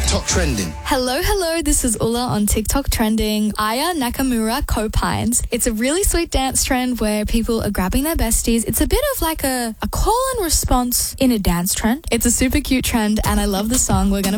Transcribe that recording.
TikTok trending. Hello, this is Ulla on TikTok trending. Aya Nakamura Copines. It's a really sweet dance trend where people are grabbing their besties. It's a bit of like a call and response in a dance trend. It's a super cute trend and I love the song. We're going to